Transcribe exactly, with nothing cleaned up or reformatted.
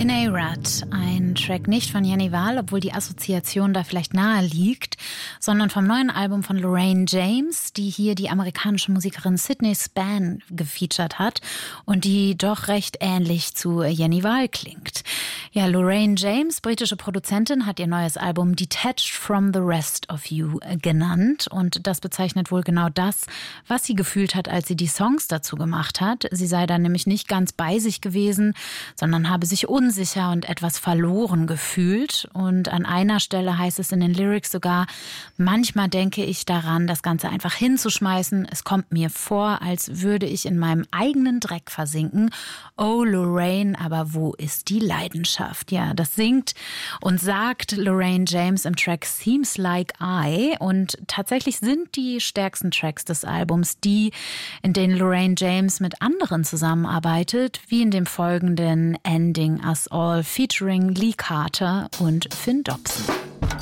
In A-Rad, ein Track nicht von Jenny Wahl, obwohl die Assoziation da vielleicht nahe liegt, sondern vom neuen Album von Lorraine James, die hier die amerikanische Musikerin Sydney Spann gefeatured hat und die doch recht ähnlich zu Jenny Wahl klingt. Ja, Lorraine James, britische Produzentin, hat ihr neues Album Detached from the Rest of You genannt und das bezeichnet wohl genau das, was sie gefühlt hat, als sie die Songs dazu gemacht hat. Sie sei dann nämlich nicht ganz bei sich gewesen, sondern habe sich unsicher und etwas verloren gefühlt. Und an einer Stelle heißt es in den Lyrics sogar: Manchmal denke ich daran, das Ganze einfach hinzuschmeißen. Es kommt mir vor, als würde ich in meinem eigenen Dreck versinken. Oh Lorraine, aber wo ist die Leidenschaft? Ja, das singt und sagt Lorraine James im Track Seems Like I. Und tatsächlich sind die stärksten Tracks des Albums die, in denen Lorraine James mit anderen zusammenarbeitet, wie in dem folgenden Ending Us All featuring Lee Carter und Finn Dobson.